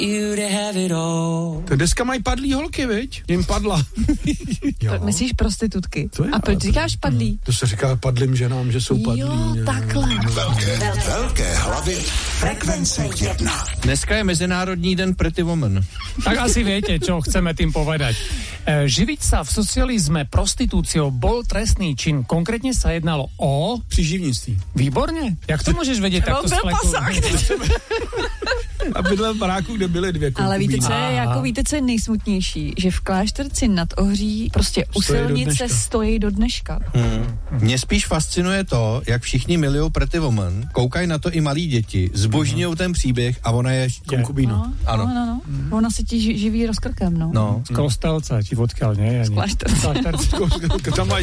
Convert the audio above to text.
To dneska mají padlý holky, viď? Jim padla. Myslíš prostitutky? A proč říkáš padlý? To se říká padlým ženám, že jsou padlí. Jo, takhle. Velké hlavy, frekvence 1. Dneska je Medzinárodní den Pretty Woman. Tak asi viete, čo chceme tým povedať. Živiť sa v socializme prostitúciou bol trestný čin. Konkrétne sa jednalo o... Příživnictví. Výborne. Jak to môžeš vedieť takto z fleku? A bydlel v baráku, kde byly 2 konkubíny. Ale víte, co je nejsmutnější? Že v Klášterci nad Ohří prostě u silnice stojí do dneška. Mě spíš fascinuje to, jak všichni milují Pretty Woman, koukají na to i malí děti, zbožňují ten příběh a ona je konkubína. No, ano. Ona se ti živí rozkrkem, no. Z Kostelca, či odkiaľ, nie? Z Klášterce. Tam mají